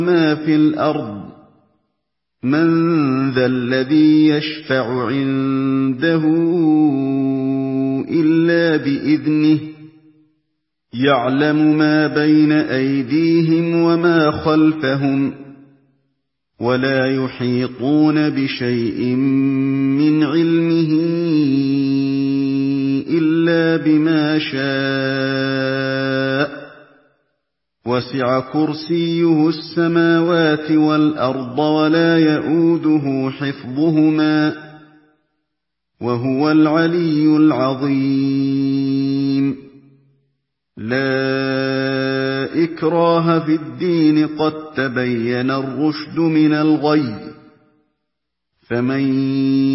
مَا فِي الْأَرْضِ ۚ مَن ذَا الَّذِي يَشْفَعُ عِندَهُ إِلَّا بِإِذْنِهِ ۚ يَعْلَمُ مَا بَيْنَ أَيْدِيهِمْ وَمَا خَلْفَهُمْ ۖ وَلَا يُحِيطُونَ بِشَيْءٍ مِّنْ عِلْمِهِ إِلَّا بِمَا شَاءَ ۚ وَسِعَ كُرْسِيُّهُ السَّمَاوَاتِ وَالْأَرْضَ وَلَا يَئُودُهُ حِفْظُهُمَا ۚ وَهُوَ الْعَلِيُّ الْعَظِيمُ. لَا إِكْرَاهَ فِي الدِّينِ ۖ قَد تَّبَيَّنَ الرُّشْدُ مِنَ الْغَيِّ ۚ فَمَن